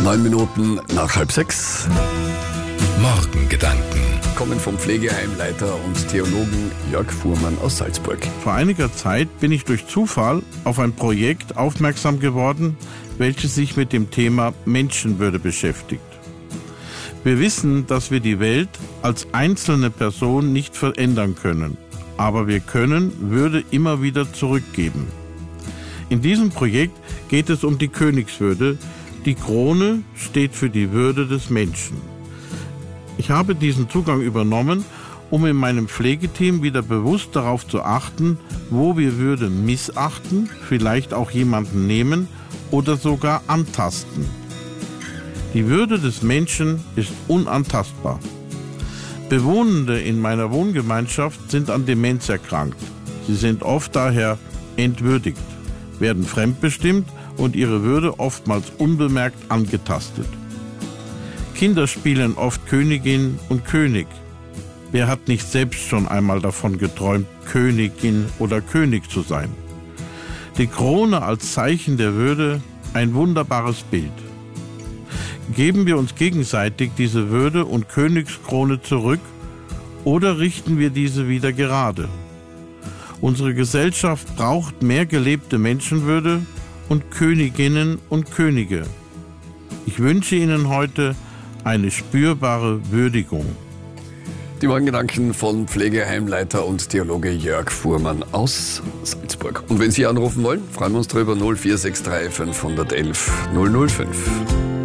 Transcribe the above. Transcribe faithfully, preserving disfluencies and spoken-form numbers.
Neun Minuten nach halb sechs. Morgengedanken. Kommen vom Pflegeheimleiter und Theologen Jörg Fuhrmann aus Salzburg. Vor einiger Zeit bin ich durch Zufall auf ein Projekt aufmerksam geworden, welches sich mit dem Thema Menschenwürde beschäftigt. Wir wissen, dass wir die Welt als einzelne Person nicht verändern können, aber wir können Würde immer wieder zurückgeben. In diesem Projekt geht es um die Königswürde. Die Krone steht für die Würde des Menschen. Ich habe diesen Zugang übernommen, um in meinem Pflegeteam wieder bewusst darauf zu achten, wo wir Würde missachten, vielleicht auch jemanden nehmen oder sogar antasten. Die Würde des Menschen ist unantastbar. Bewohnende in meiner Wohngemeinschaft sind an Demenz erkrankt. Sie sind oft daher entwürdigt, werden fremdbestimmt und ihre Würde oftmals unbemerkt angetastet. Kinder spielen oft Königin und König. Wer hat nicht selbst schon einmal davon geträumt, Königin oder König zu sein? Die Krone als Zeichen der Würde, ein wunderbares Bild. Geben wir uns gegenseitig diese Würde und Königskrone zurück oder richten wir diese wieder gerade? Unsere Gesellschaft braucht mehr gelebte Menschenwürde und Königinnen und Könige. Ich wünsche Ihnen heute eine spürbare Würdigung. Die Morgengedanken von Pflegeheimleiter und Theologe Jörg Fuhrmann aus Salzburg. Und wenn Sie anrufen wollen, freuen wir uns drüber null vier sechs drei fünf eins eins null null fünf.